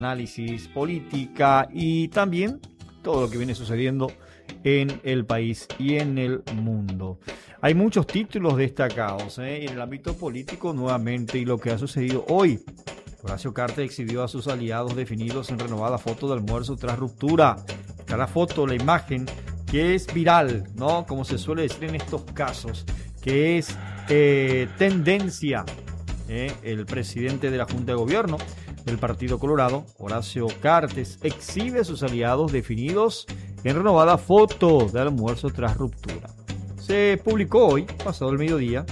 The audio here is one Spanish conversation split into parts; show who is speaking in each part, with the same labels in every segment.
Speaker 1: análisis, política y también todo lo que viene sucediendo en el país y en el mundo. Hay muchos títulos destacados en el ámbito político nuevamente y lo que ha sucedido hoy. Horacio Cartes exhibió a sus aliados definidos en renovada foto de almuerzo tras ruptura. Está la foto, la imagen que es viral, ¿no? Como se suele decir en estos casos, que es tendencia. El presidente de la Junta de Gobierno del Partido Colorado, Horacio Cartes, exhibe a sus aliados definidos en renovada foto de almuerzo tras ruptura. Se publicó hoy, pasado el mediodía,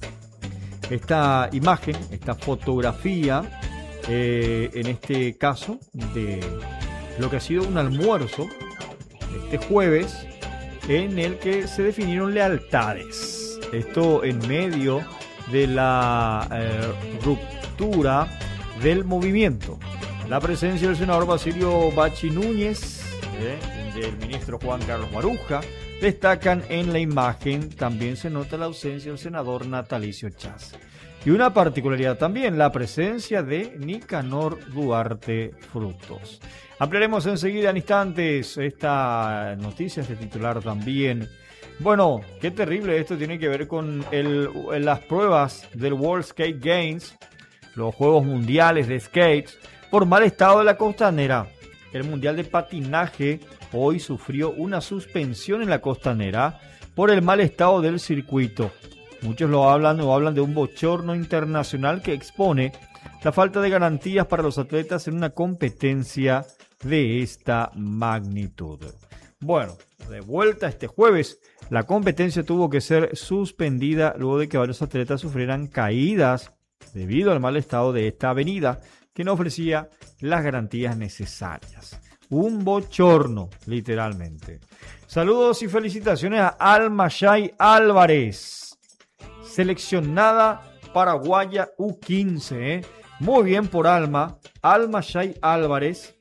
Speaker 1: esta imagen, esta fotografía, en este caso, de lo que ha sido un almuerzo este jueves, en el que se definieron lealtades. Esto en medio de la ruptura del movimiento. La presencia del senador Basilio Bachi Núñez, del ministro Juan Carlos Maruja, destacan en la imagen. También se nota la ausencia del senador Natalicio Chaz. Y una particularidad también, la presencia de Nicanor Duarte Frutos. Ampliaremos enseguida en instantes esta noticia, este titular también. Bueno, qué terrible esto tiene que ver con las pruebas del World Skate Games, los Juegos Mundiales de Skates, por mal estado de la costanera. El Mundial de Patinaje hoy sufrió una suspensión en la costanera por el mal estado del circuito. Muchos hablan de un bochorno internacional que expone la falta de garantías para los atletas en una competencia de esta magnitud. Bueno, de vuelta este jueves, la competencia tuvo que ser suspendida luego de que varios atletas sufrieran caídas debido al mal estado de esta avenida que no ofrecía las garantías necesarias. Un bochorno, literalmente. Saludos y felicitaciones a Alma Shay Álvarez, seleccionada paraguaya U15. Muy bien por Alma Shay Álvarez.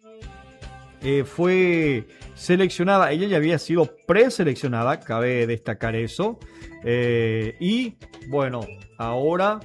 Speaker 1: Fue seleccionada, ella ya había sido preseleccionada, cabe destacar eso, y bueno, ahora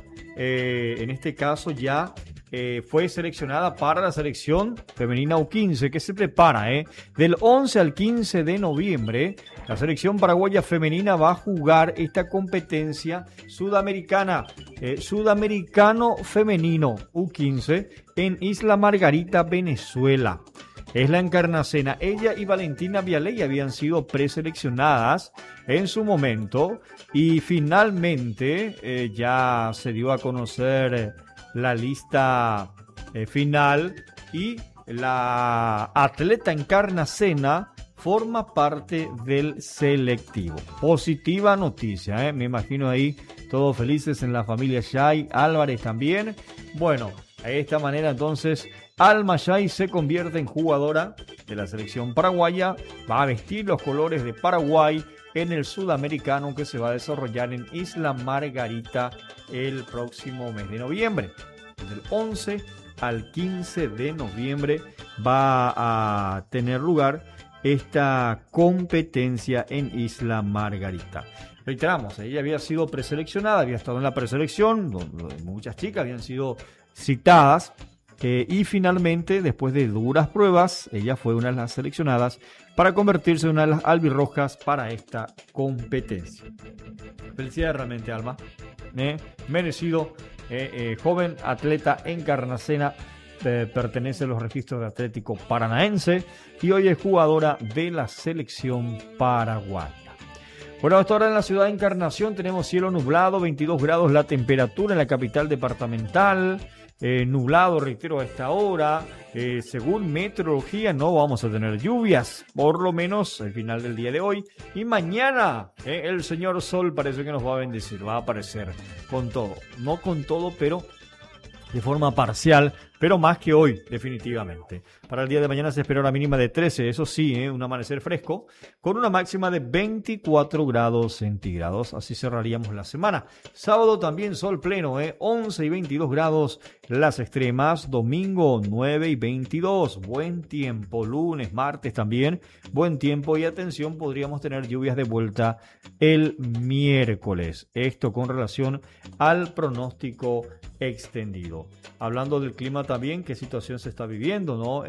Speaker 1: en este caso ya fue seleccionada para la selección femenina U15 que se prepara del 11 al 15 de noviembre. La selección paraguaya femenina va a jugar esta competencia sudamericana, sudamericano femenino U15 en Isla Margarita, Venezuela. Es la Encarnacena. Ella y Valentina Vialey habían sido preseleccionadas en su momento y finalmente ya se dio a conocer la lista final y la atleta Encarnacena forma parte del selectivo. Positiva noticia, me imagino ahí todos felices en la familia Shay Álvarez también. Bueno, de esta manera entonces Alma Shay se convierte en jugadora de la selección paraguaya, va a vestir los colores de Paraguay en el sudamericano que se va a desarrollar en Isla Margarita el próximo mes de noviembre. Del 11 al 15 de noviembre va a tener lugar esta competencia en Isla Margarita. Reiteramos, ella había sido preseleccionada, había estado en la preselección, donde muchas chicas habían sido citadas. Y finalmente, después de duras pruebas, ella fue una de las seleccionadas para convertirse en una de las albirrojas para esta competencia. Felicidades realmente, Alma. Merecido. Joven atleta Encarnacena, pertenece a los registros de Atlético Paranaense y hoy es jugadora de la selección paraguaya. Bueno, hasta ahora en la ciudad de Encarnación tenemos cielo nublado, 22 grados la temperatura en la capital departamental. Nublado, reitero, a esta hora. Según meteorología no vamos a tener lluvias, por lo menos al final del día de hoy. Y mañana el señor Sol parece que nos va a bendecir, va a aparecer con todo. No con todo, pero de forma parcial, pero más que hoy, definitivamente. Para el día de mañana se espera una mínima de 13, eso sí, un amanecer fresco, con una máxima de 24 grados centígrados. Así cerraríamos la semana. Sábado también sol pleno, 11 y 22 grados las extremas. Domingo 9 y 22, buen tiempo. Lunes, martes también, buen tiempo. Y atención, podríamos tener lluvias de vuelta el miércoles. Esto con relación al pronóstico extendido. Hablando del clima también qué situación se está viviendo, ¿no?